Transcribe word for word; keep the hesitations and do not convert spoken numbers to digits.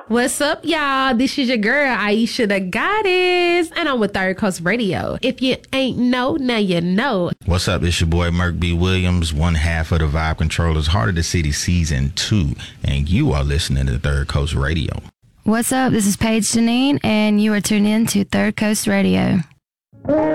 What's up, y'all? This is your girl, Aisha the Goddess, and I'm with Third Coast Radio. If you ain't know, now you know. What's up? It's your boy, Merk B. Williams, one half of the Vibe Controllers, Heart of the City Season two, and you are listening to Third Coast Radio. What's up? This is Paige Janine, and you are tuned in to Third Coast Radio.